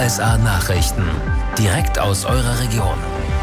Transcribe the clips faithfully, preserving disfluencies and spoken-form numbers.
S A Nachrichten. Direkt aus eurer Region.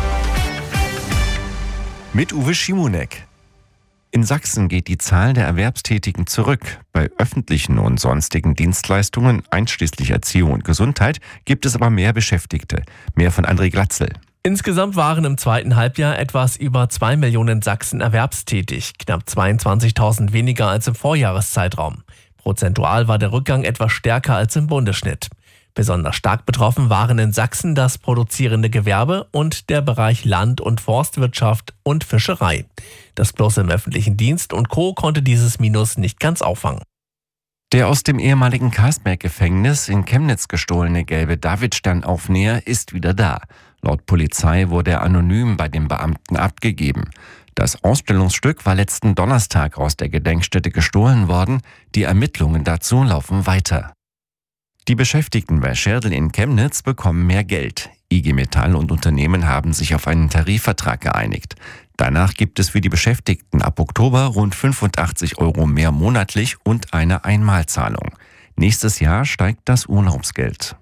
Mit Uwe Schimonek. In Sachsen geht die Zahl der Erwerbstätigen zurück. Bei öffentlichen und sonstigen Dienstleistungen, einschließlich Erziehung und Gesundheit, gibt es aber mehr Beschäftigte. Mehr von André Glatzel. Insgesamt waren im zweiten Halbjahr etwas über zwei Millionen Sachsen erwerbstätig, knapp zweiundzwanzigtausend weniger als im Vorjahreszeitraum. Prozentual war der Rückgang etwas stärker als im Bundesschnitt. Besonders stark betroffen waren in Sachsen das produzierende Gewerbe und der Bereich Land- und Forstwirtschaft und Fischerei. Das Plus im öffentlichen Dienst und Co. konnte dieses Minus nicht ganz auffangen. Der aus dem ehemaligen Karsberg-Gefängnis in Chemnitz gestohlene gelbe Davidsternaufnäher ist wieder da. Laut Polizei wurde er anonym bei den Beamten abgegeben. Das Ausstellungsstück war letzten Donnerstag aus der Gedenkstätte gestohlen worden. Die Ermittlungen dazu laufen weiter. Die Beschäftigten bei Scherdl in Chemnitz bekommen mehr Geld. I G Metall und Unternehmen haben sich auf einen Tarifvertrag geeinigt. Danach gibt es für die Beschäftigten ab Oktober rund fünfundachtzig Euro mehr monatlich und eine Einmalzahlung. Nächstes Jahr steigt das Urlaubsgeld.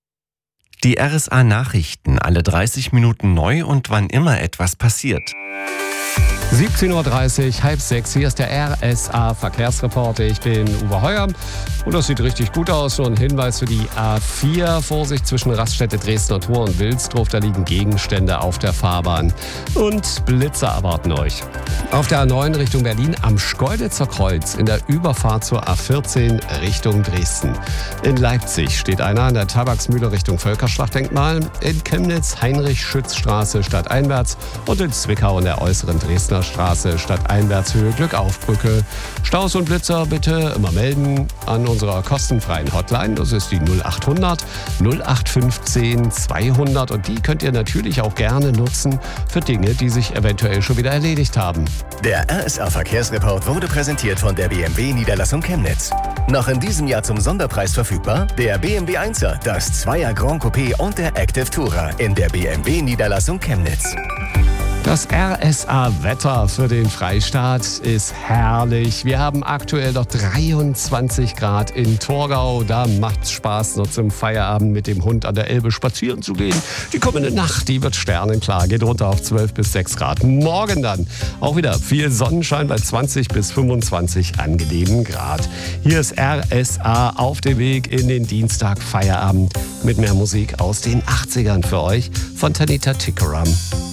Die R S A Nachrichten, alle dreißig Minuten neu und wann immer etwas passiert. siebzehn Uhr dreißig, halb sechs, hier ist der R S A Verkehrsreporter. Ich bin Uwe Heuer und das sieht richtig gut aus. Nur ein Hinweis für die A vier. Vorsicht zwischen Raststätte Dresdner Tor und Wilsdruf, da liegen Gegenstände auf der Fahrbahn. Und Blitzer erwarten euch. Auf der A neun Richtung Berlin am Schkeuditzer Kreuz in der Überfahrt zur A vierzehn Richtung Dresden. In Leipzig steht einer an der Tabaksmühle Richtung Völkerschlachtdenkmal. In Chemnitz Heinrich-Schütz-Straße stadteinwärts und in Zwickau in der äußeren Dresdner Straße stadteinwärts Höhe Glückaufbrücke. Staus und Blitzer bitte immer melden an unserer kostenfreien Hotline. Das ist die null acht hundert null acht fünfzehn zweihundert und die könnt ihr natürlich auch gerne nutzen für Dinge, die sich eventuell schon wieder erledigt haben. Der R S A Verkehrsreport wurde präsentiert von der B M W Niederlassung Chemnitz. Noch in diesem Jahr zum Sonderpreis verfügbar der B M W Einser, das Zweier Grand Coupé und der Active Tourer in der B M W Niederlassung Chemnitz. Das R S A-Wetter für den Freistaat ist herrlich. Wir haben aktuell noch dreiundzwanzig Grad in Torgau. Da macht's Spaß, noch zum Feierabend mit dem Hund an der Elbe spazieren zu gehen. Die kommende Nacht, die wird sternenklar, geht runter auf zwölf bis sechs Grad. Morgen dann auch wieder viel Sonnenschein bei zwanzig bis fünfundzwanzig angenehmen Grad. Hier ist R S A auf dem Weg in den Dienstag Feierabend mit mehr Musik aus den achtzigern für euch von Tanita Tikaram.